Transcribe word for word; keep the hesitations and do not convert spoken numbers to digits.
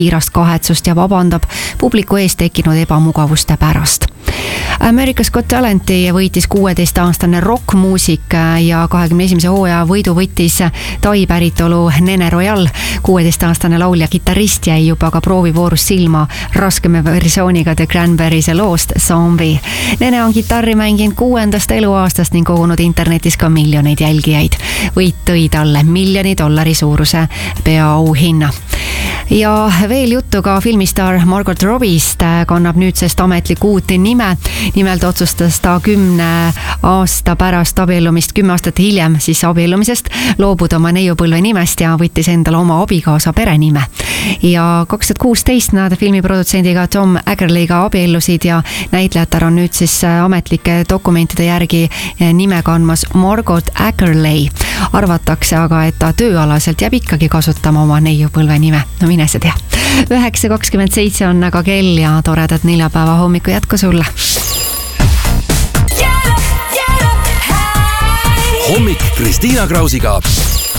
kiirast kahetsust ja vabandab publiku ees tekkinud ebamugavuste pärast. America's Got Talenti võitis kuueteistaastane rockmuusik ja kahekümne esimese hooaja võidu võttis Tai päritolu Nene Royal. kuueteistaastane laulja kitarrist jäi juba ka proovivoorus silma raskema versiooniga The Cranberries'e loost Zombie. Nene on kitarri mänginud kuuendast eluaastast ning kogunud internetis ka miljoneid jälgijaid. Võit tõi talle miljoni dollari suuruse peaauhinna. Ja veel juttu ka filmistaar Margot Robbie'st, kannab nüüdsest ametlik uut nime. Nimelt otsustas ta kümne aasta pärast abiellumist, kümme aastat hiljem siis abiellumisest loobuda oma neiupõlve nimest ja võttis endale oma abikaasa perenime. Ja kaks tuhat kuusteist nad filmiprodutsendiga Tom Ackerley'ga abiellusid ja näitlejatar on nüüd siis ametlike dokumentide järgi nime kandmas Margot Ackerley. Arvatakse aga, et ta tööalaselt jääb ikkagi kasutama oma neiupõlve nime. No mine see tea. üheksa kakskümmend seitse on aga kell ja toredat neljapäeva hommiku jätku sulle. Hommik Kristiina Krausiga.